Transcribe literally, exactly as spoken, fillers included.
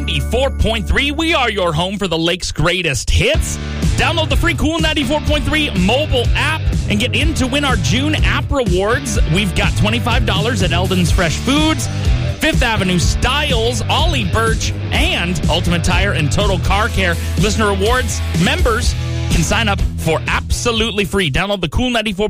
ninety-four point three. We are your home for the Lake's greatest hits. Download the free Cool ninety-four point three mobile app and get in to win our June app rewards. We've got twenty-five dollars at Eldon's Fresh Foods, Fifth Avenue Styles, Ollie Birch, and Ultimate Tire and Total Car Care. Listener rewards members can sign up for absolutely free. Download the Cool ninety-four